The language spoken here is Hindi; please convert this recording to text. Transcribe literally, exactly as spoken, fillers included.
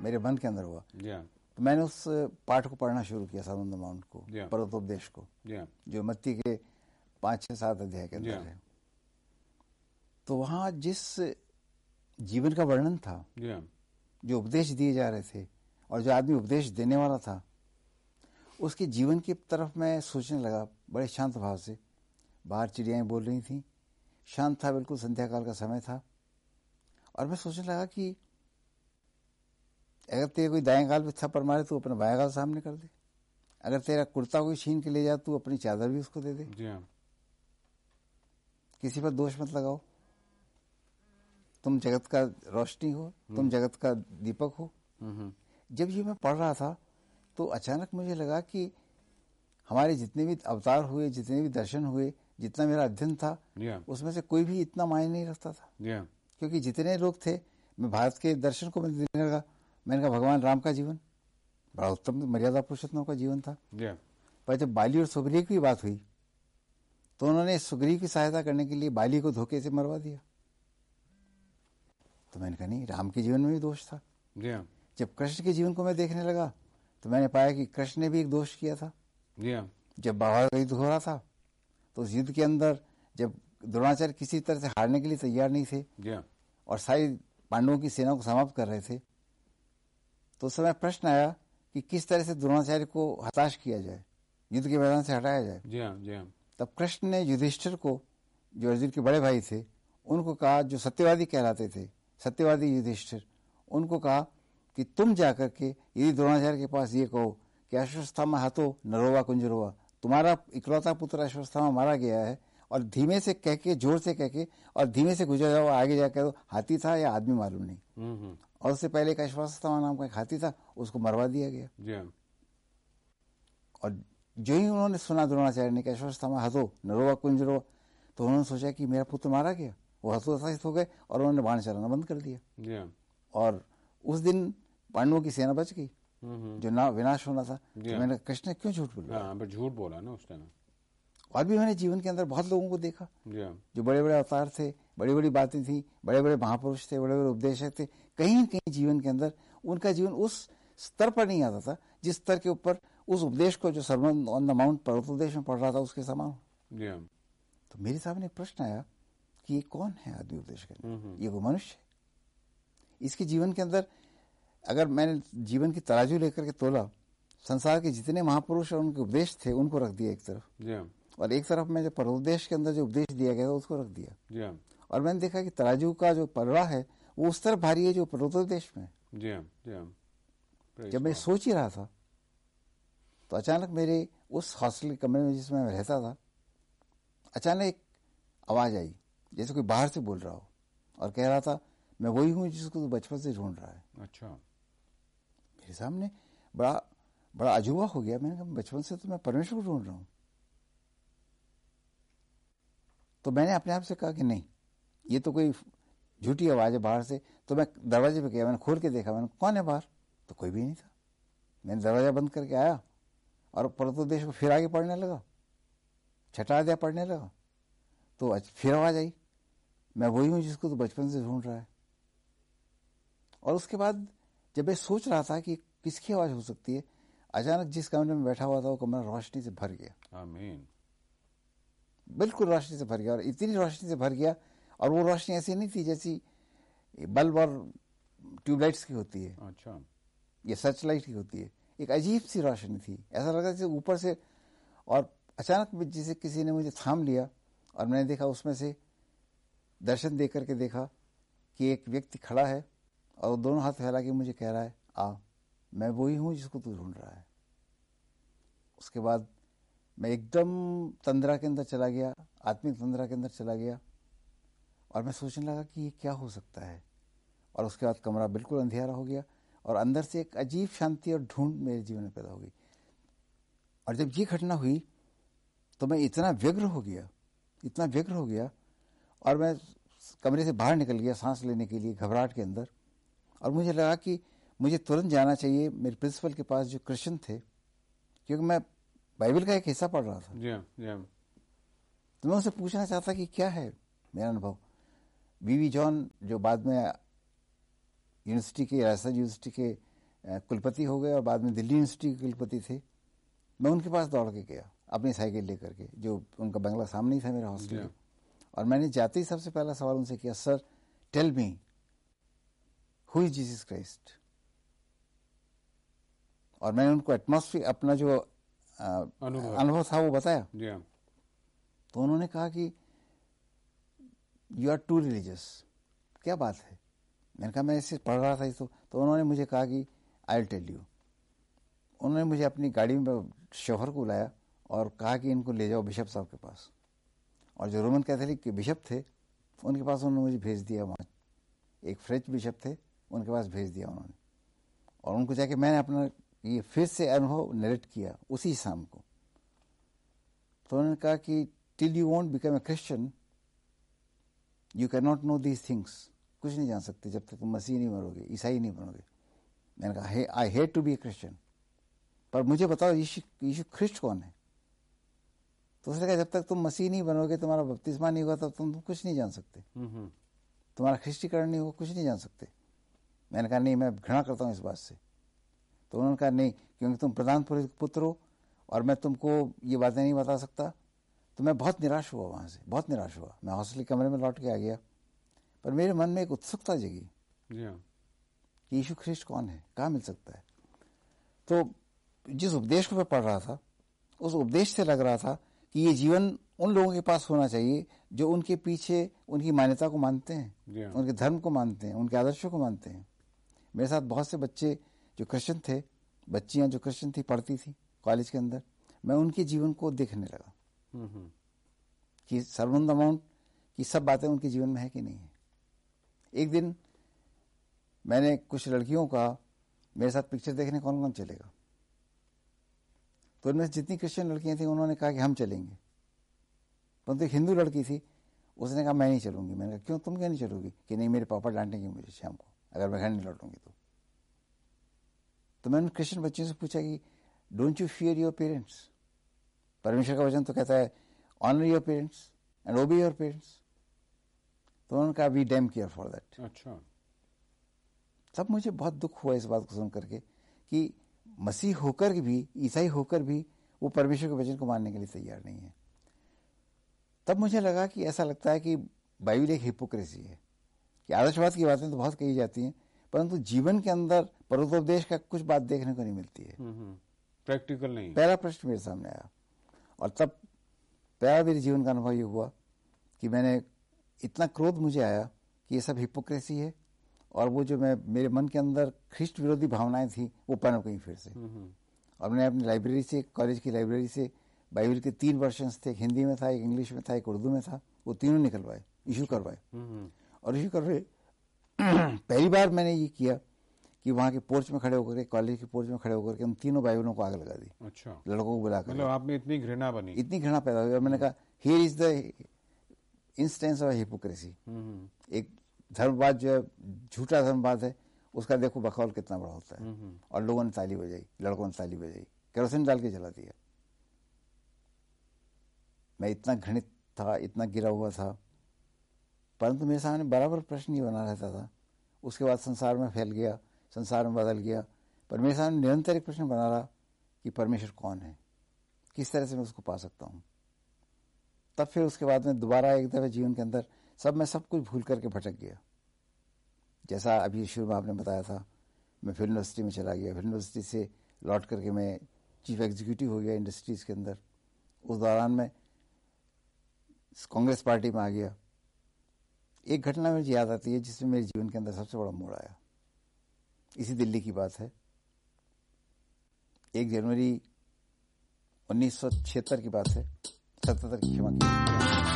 मेरे मन के अंदर हुआ। yeah. तो मैंने उस पाठ को पढ़ना शुरू किया, सर्मन ऑन द माउंट को, yeah. पर्वतोपदेश को, yeah. जो मत्ती के पाँच छः सात अध्याय के अंदर yeah. है। तो वहाँ जिस जीवन का वर्णन था, yeah. जो उपदेश दिए जा रहे थे और जो आदमी उपदेश देने वाला था, उसके जीवन की तरफ मैं सोचने लगा बड़े शांत भाव से। बाहर चिड़ियाएं बोल रही थी, शांत था, बिल्कुल संध्या काल का समय था। और मैं सोचने लगा कि अगर तेरे कोई दाएं गाल पे थप्पड़ मारे तो अपना बाएं गाल सामने कर दे, अगर तेरा कुर्ता कोई छीन के ले जा तू अपनी चादर भी उसको दे दे। yeah. किसी पर दोष मत लगाओ। तुम जगत का रोशनी हो, तुम जगत का दीपक हो। mm-hmm. जब ये मैं पढ़ रहा था तो अचानक मुझे लगा कि हमारे जितने भी अवतार हुए, जितने भी दर्शन हुए, जितना मेरा अध्ययन था, yeah. उसमें से कोई भी इतना मायने नहीं रखता था। yeah. क्योंकि जितने लोग थे, मैं भारत के दर्शन को मैंने देखने लगा। मैंने कहा भगवान राम का जीवन बड़ा उत्तम मर्यादा पुरुषोत्तम का जीवन था। yeah. पर जब बाली और सुग्रीव की बात हुई तो उन्होंने सुग्रीव की सहायता करने के लिए बाली को धोखे से मरवा दिया। तो मैंने कहा नहीं, राम के जीवन में भी दोष था। yeah. जब कृष्ण के जीवन को मैं देखने लगा तो मैंने पाया कि कृष्ण ने भी एक दोष किया था। yeah. जब बाबा का युद्ध हो रहा था तो उस युद्ध के अंदर जब द्रोणाचार्य किसी तरह से हारने के लिए तैयार नहीं थे yeah. और सारी पांडवों की सेना को समाप्त कर रहे थे, तो उस समय प्रश्न आया कि किस तरह से द्रोणाचार्य को हताश किया जाए, युद्ध के मैदान से हटाया जाए। yeah. yeah. तब कृष्ण ने युधिष्ठिर को, जो अर्जुन के बड़े भाई थे, उनको कहा, जो सत्यवादी कहलाते थे, सत्यवादी युधिष्ठिर, उनको कहा कि तुम जाकर के यदि द्रोणाचार्य के पास ये कहो कि अश्वत्थामा हतो नरोवा कुंजरोवा, तुम्हारा इकलौता पुत्र अश्वत्थामा मारा गया है, और धीमे से कह के, जोर से कह के और धीमे से गुजर जाओ, आगे जाकर दो हाथी था या आदमी मालूम नहीं। mm-hmm. और उससे पहले एक अश्वत्थामा नाम का एक हाथी था, उसको मरवा दिया गया। yeah. और जो ही उन्होंने सुना द्रोणाचार्य ने कि अश्वत्थामा हतो नरोवा कुंजरोवा, तो उन्होंने सोचा कि मेरा पुत्र मारा गया, वो हतोत्साहित हो गए और उन्होंने बाण चलाना बंद कर दिया। yeah. और उस दिन पांडवों की सेना बच गई, mm-hmm. जो ना विनाश होना था। yeah. तो मैंने कृष्ण ने क्यों झूठ बोला? हाँ, पर झूठ बोला ना उस टाइम। और भी मैंने जीवन के अंदर बहुत लोगों को देखा yeah. जो बड़े बड़े अवतार थे, बड़ी बड़ी बातें थी, बड़े बड़े महापुरुष थे, बड़े बड़े उपदेशक थे, कहीं न कहीं जीवन के अंदर उनका जीवन उस स्तर पर नहीं आता था जिस स्तर के ऊपर उस उपदेश को, जो सर्मन ऑन द माउंट पर्वतोपदेश में पढ़ रहा था, उसके समान। yeah. तो मेरे सामने प्रश्न आया कि ये कौन है आदमी उपदेश करने? mm-hmm. ये वो मनुष्य है। इसके जीवन के अंदर अगर मैंने जीवन की तराजू लेकर के तोला, संसार के जितने महापुरुष और उनके उपदेश थे उनको रख दिया एक तरफ, yeah. और एक तरफ में जो पर्वोपदेश के अंदर जो उपदेश दिया गया था उसको रख दिया। yeah. और मैंने देखा कि तराजू का जो पलड़ा है वो उस तरफ भारी है जो पर्वतोपदेश में है। yeah. yeah. जब मैं सोच ही रहा था तो अचानक मेरे उस हॉस्टल कमरे में जिसमें मैं रहता था, अचानक एक आवाज आई जैसे कोई बाहर से बोल रहा हो और कह रहा था, मैं वही हूं जिसको तू बचपन से ढूंढ रहा है। अच्छा। मेरे सामने बड़ा बड़ा अजूबा हो गया। मैंने कहा बचपन से तो मैं परमेश्वर को ढूंढ रहा हूं। तो मैंने अपने आप से कहा कि नहीं, ये तो कोई झूठी आवाज है बाहर से। तो मैं दरवाजे पे गया, मैंने खोल के देखा, मैंने कौन है बाहर, तो कोई भी नहीं था। मैंने दरवाजा बंद करके आया और पर्वतोपदेश को फिर आगे पढ़ने लगा, छठा अध्याय पढ़ने लगा। तो फिर आवाज आई, मैं वही हूं जिसको तो बचपन से ढूंढ रहा है। और उसके बाद जब मैं सोच रहा था कि किसकी आवाज हो सकती है, अचानक जिस कमरे में बैठा हुआ था वो कमरा रोशनी से भर गया। आमीन। बिल्कुल रोशनी से भर गया, और इतनी रोशनी से भर गया, और वो रोशनी ऐसी नहीं थी जैसी बल्ब और ट्यूबलाइट्स की होती है। अच्छा। ये सर्च लाइट की होती है। एक अजीब सी रोशनी थी, ऐसा लगा जैसे ऊपर से, और अचानक जैसे किसी ने मुझे थाम लिया और मैंने देखा उसमें से दर्शन दे करके देखा कि एक व्यक्ति खड़ा है और वो दोनों हाथ फैला के मुझे कह रहा है, आ, मैं वही हूं जिसको तू ढूंढ रहा है। उसके बाद मैं एकदम तंद्रा के अंदर चला गया, आत्मिक तंद्रा के अंदर चला गया, और मैं सोचने लगा कि ये क्या हो सकता है। और उसके बाद कमरा बिल्कुल अंधेरा हो गया और अंदर से एक अजीब शांति और ढूंढ मेरे जीवन में पैदा हो गई। और जब ये घटना हुई तो मैं इतना व्यग्र हो गया, इतना व्यग्र हो गया, और मैं कमरे से बाहर निकल गया सांस लेने के लिए घबराहट के अंदर। और मुझे लगा कि मुझे तुरंत जाना चाहिए मेरे प्रिंसिपल के पास जो क्रिश्चियन थे, क्योंकि मैं बाइबल का एक हिस्सा पढ़ रहा था। yeah, yeah. तो मैं उनसे पूछना चाहता कि क्या है मेरा अनुभव। बीवी जॉन, जो बाद में यूनिवर्सिटी के, राजस्थान यूनिवर्सिटी के कुलपति हो गए और बाद में दिल्ली यूनिवर्सिटी के कुलपति थे। मैं उनके पास दौड़ के गया अपनी साइकिल लेकर के, जो उनका बंगला सामने ही था मेरा हॉस्टल, और मैंने जाते ही सबसे पहला सवाल उनसे किया, sir tell me who is Jesus Christ. और मैंने उनको एटमॉस्फेयर, अपना जो अनुभव था वो बताया। तो उन्होंने कहा कि यू आर टू रिलीजियस। क्या बात है? मैंने कहा मैं इसे पढ़ रहा था इसको। तो उन्होंने मुझे कहा कि आई विल टेल यू। उन्होंने मुझे अपनी गाड़ी में शोहर को बुलाया और कहा कि इनको ले जाओ बिशप साहब के पास। और जो रोमन कैथोलिक के बिशप थे उनके पास उन्होंने मुझे भेज दिया। वहाँ एक फ्रेंच बिशप थे, उनके पास भेज दिया उन्होंने। और उनको जाके मैंने अपना ये फिर से अनुभव नरेट किया उसी शाम को। तो उन्होंने कहा कि till you won't become a Christian you can not know these things. कुछ नहीं जान सकते जब तक तुम मसीह नहीं बनोगे, ईसाई नहीं बनोगे। मैंने कहा I hate to be A Christian, पर मुझे बताओ यीशु यीशु ख्रिस्ट कौन है? तो उसने कहा जब तक तुम मसीह नहीं बनोगे, तुम्हारा बपतिस्मा नहीं होगा, तब तुम, तुम कुछ नहीं जान सकते, तुम्हारा ख्रिस्टीकरण नहीं होगा, कुछ नहीं जान सकते। मैंने कहा नहीं, मैं घृणा करता हूँ इस बात से। तो उन्होंने कहा नहीं, क्योंकि तुम प्रधान पुरोहित पुत्र हो और मैं तुमको ये बातें नहीं बता सकता। तो मैं बहुत निराश हुआ, वहाँ से बहुत निराश हुआ। मैं हॉस्टल के कमरे में लौट के आ गया, पर मेरे मन में एक उत्सुकता जगी कि यीशु ख्रिस्ट कौन है, कहाँ मिल सकता है। तो जिस उपदेश को मैं पढ़ रहा था, उस उपदेश से लग रहा था कि ये जीवन उन लोगों के पास होना चाहिए जो उनके पीछे उनकी मान्यता को मानते हैं, उनके धर्म को मानते हैं, उनके आदर्शों को मानते हैं। मेरे साथ बहुत से बच्चे जो क्रिश्चियन थे, बच्चियां जो क्रिश्चियन थी, पढ़ती थी कॉलेज के अंदर। मैं उनके जीवन को देखने लगा कि सर्वनंद अमाउंट की सब बातें उनके जीवन में है कि नहीं है। एक दिन मैंने कुछ लड़कियों का, मेरे साथ पिक्चर देखने कौन कौन चलेगा, तो उनमें जितनी क्रिश्चियन लड़कियां थी उन्होंने कहा कि हम चलेंगे। परंतु एक हिंदू लड़की थी, उसने कहा मैं नहीं चलूंगी। मैंने कहा क्यों, तुम क्यों नहीं चलोगी? कि नहीं, मेरे पापा डांटेंगे मुझे शाम को अगर मैं घर नहीं लौटूंगी तो। तो मैंने क्रिश्चियन बच्चों से पूछा कि don't you fear your parents? परमेश्वर का वचन तो कहता है ऑनर योर पेरेंट्स एंड ओबे योर पेरेंट्स। तो उन्होंने कहा we dam care for that. अच्छा। तब मुझे बहुत दुख हुआ इस बात को सुन करके कि मसीह होकर भी, ईसाई होकर भी वो परमेश्वर के वचन को मानने के लिए तैयार नहीं है। तब मुझे लगा कि ऐसा लगता है कि बाइबल एक हिपोक्रेसी है, कि आदर्शवाद की बातें तो बहुत कही जाती हैं, परंतु जीवन के अंदर परोपदेश का कुछ बात देखने को नहीं मिलती है, प्रैक्टिकल नहीं। पहला प्रश्न मेरे सामने आया। और तब पहला मेरे जीवन का अनुभव ये हुआ कि मैंने, इतना क्रोध मुझे आया कि ये सब हिपोक्रेसी है, और वो जो मैं, मेरे मन के अंदर ख्रिस्ट विरोधी भावनाएं थी वो पनप गई फिर से। और मैंने अपनी लाइब्रेरी से, कॉलेज की लाइब्रेरी से बाइबल के तीन वर्शंस थे, एक हिंदी में था, एक इंग्लिश में था, एक उर्दू में था, वो तीनों निकलवाए, इशू करवाए। और इशू करवाए पहली बार मैंने ये किया कि वहाँ के पोर्च में खड़े होकर के, कॉलेज के पोर्च में खड़े होकर के उन तीनों बाइबलों को आग लगा दी। अच्छा। लड़कों को बुलाकर, मतलब आप में इतनी घृणा बनी, इतनी घृणा पैदा हुई। और मैंने कहा here is the instance of hypocrisy. एक धर्मवाद जो है, झूठा धर्मवाद है, उसका देखो बखौल कितना बड़ा होता है। और लोगों ने ताली बजाई, लड़कों ने ताली बजाई, केरोसिन डाल के जला दिया। मैं इतना घृणित था, इतना गिरा हुआ था, परंतु मेरे सामने बराबर प्रश्न ही बना रहता था। उसके बाद संसार में फैल गया, संसार में बदल गया, पर मेरे सामने निरंतर एक प्रश्न बना रहा कि परमेश्वर कौन है, किस तरह से मैं उसको पा सकता हूँ। तब फिर उसके बाद में दोबारा एक दफे जीवन के अंदर सब मैं सब कुछ भूल करके भटक गया। जैसा अभी शुरू में आपने बताया था, मैं फिल्म यूनिवर्सिटी में चला गया, फिल्म यूनिवर्सिटी से लौट करके मैं चीफ एग्जीक्यूटिव हो गया इंडस्ट्रीज़ के अंदर। उस दौरान मैं कांग्रेस पार्टी में आ गया। एक घटना मुझे याद आती है जिसमें मेरे जीवन के अंदर सबसे बड़ा मोड़ आया। इसी दिल्ली की बात है, एक जनवरी उन्नीस सौ छिहत्तर की बात है, सतहत्तर की क्षमा की